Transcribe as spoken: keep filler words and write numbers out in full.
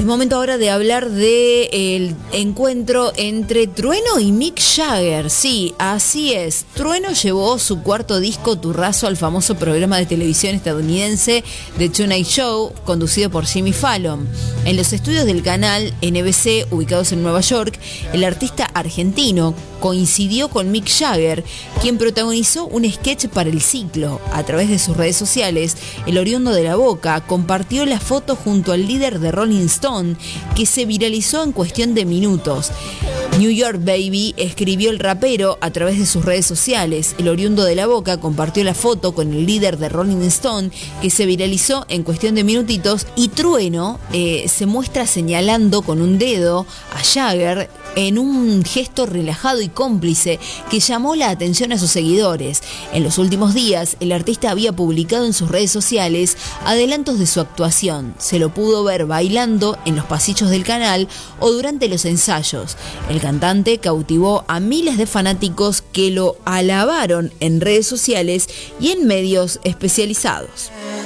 momento ahora de hablar del encuentro entre Trueno y Mick Jagger. Sí, así es. Trueno llevó su cuarto disco Turrazo al famoso programa de televisión estadounidense The Tonight Show, conducido por Jimmy Fallon. En los estudios del canal N B C, ubicados en Nueva York, el artista argentino coincidió con Mick Jagger, quien protagonizó un sketch para el ciclo. A través de sus redes sociales, el oriundo de La Boca compartió la foto junto al líder de Rolling Stone, que se viralizó en cuestión de minutos. New York Baby, escribió el rapero a través de sus redes sociales. El oriundo de La Boca compartió la foto con el líder de Rolling Stone, que se viralizó en cuestión de minutitos, y Trueno eh, se muestra señalando con un dedo a Jagger en un gesto relajado y cómplice que llamó la atención a sus seguidores. En los últimos días, el artista había publicado en sus redes sociales adelantos de su actuación. Se lo pudo ver bailando en los pasillos del canal o durante los ensayos. El cantante cautivó a miles de fanáticos que lo alabaron en redes sociales y en medios especializados.